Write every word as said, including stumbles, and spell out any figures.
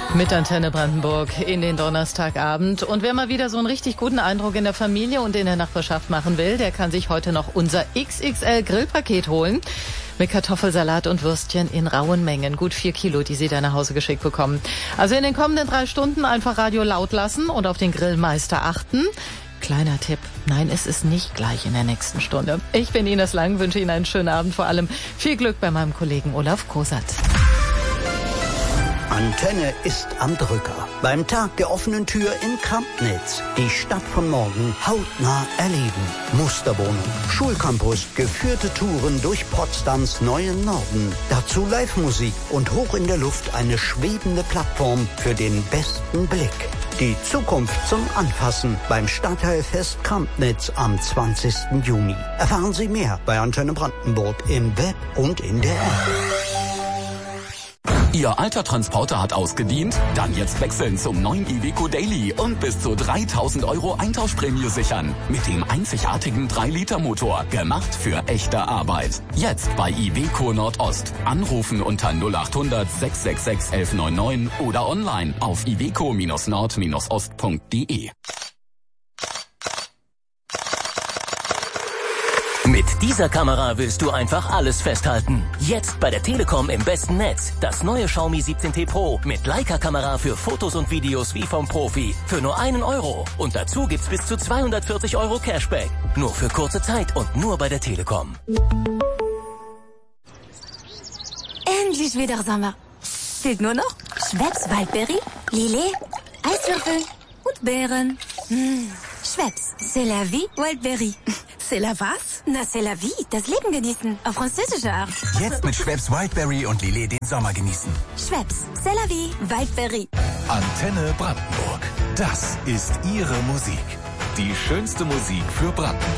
Mit Antenne Brandenburg in den Donnerstagabend. Und wer mal wieder so einen richtig guten Eindruck in der Familie und in der Nachbarschaft machen will, der kann sich heute noch unser X X L-Grillpaket holen. Mit Kartoffelsalat und Würstchen in rauen Mengen. Gut vier Kilo, die Sie da nach Hause geschickt bekommen. Also in den kommenden drei Stunden einfach Radio laut lassen und auf den Grillmeister achten. Kleiner Tipp, nein, es ist nicht gleich in der nächsten Stunde. Ich bin Ines Lang, wünsche Ihnen einen schönen Abend, vor allem viel Glück bei meinem Kollegen Olaf Kosat. Antenne ist am Drücker. Beim Tag der offenen Tür in Krampnitz. Die Stadt von morgen hautnah erleben. Musterwohnung, Schulcampus, geführte Touren durch Potsdams neuen Norden. Dazu Live-Musik und hoch in der Luft eine schwebende Plattform für den besten Blick. Die Zukunft zum Anfassen beim Stadtteilfest Krampnitz am zwanzigsten Juni. Erfahren Sie mehr bei Antenne Brandenburg im Web und in der App. Ihr alter Transporter hat ausgedient? Dann jetzt wechseln zum neuen Iveco Daily und bis zu dreitausend Euro Eintauschprämie sichern. Mit dem einzigartigen drei Liter Motor. Gemacht für echte Arbeit. Jetzt bei Iveco Nordost. Anrufen unter null acht hundert sechs sechs sechs elf neun neun oder online auf iveco nord ost punkt de. Mit dieser Kamera willst du einfach alles festhalten. Jetzt bei der Telekom im besten Netz. Das neue Xiaomi siebzehn T Pro mit Leica-Kamera für Fotos und Videos wie vom Profi. Für nur einen Euro. Und dazu gibt's bis zu zweihundertvierzig Euro Cashback. Nur für kurze Zeit und nur bei der Telekom. Endlich wieder Sommer. Fehlt nur noch Schweppes Waldberry, Lillet, Eiswürfel und Beeren. Mmh. Schweppes, c'est la vie, Wildberry. C'est la was? Na, c'est la vie, das Leben genießen, auf französische Art. Jetzt mit Schweppes Wildberry und Lillet den Sommer genießen. Schweppes, c'est la vie, Wildberry. Antenne Brandenburg, das ist Ihre Musik. Die schönste Musik für Brandenburg.